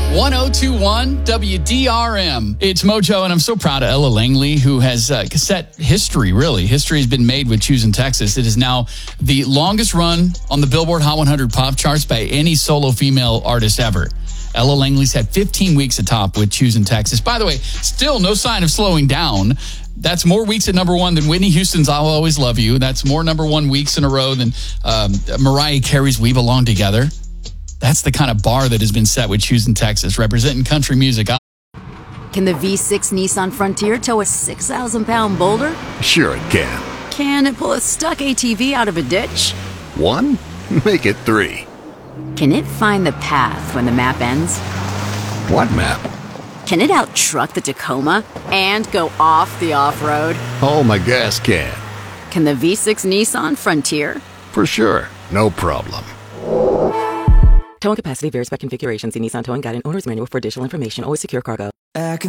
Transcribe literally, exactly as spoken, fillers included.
one oh two point one W D R M. It's Mojo, and I'm so proud of Ella Langley, who has uh, set history, really. History has been made with Choosing Texas. It is now the longest run on the Billboard Hot one hundred pop charts by any solo female artist ever. Ella Langley's had fifteen weeks atop with Choosing Texas. By the way, still no sign of slowing down. That's more weeks at number one than Whitney Houston's I'll Always Love You. That's more number one weeks in a row than um, Mariah Carey's We Belong Together. That's the kind of bar that has been set with Choosing Texas, representing country music. Can the V six Nissan Frontier tow a six thousand pound boulder? Sure it can. Can it pull a stuck A T V out of a ditch? One? Make it three. Can it find the path when the map ends? What map? Can it out-truck the Tacoma and go off the off-road? Oh, my gas can. Can the V six Nissan Frontier? For sure. No problem. Towing capacity varies by configuration. See Nissan Towing Guide and Owner's Manual for additional information. Always secure cargo.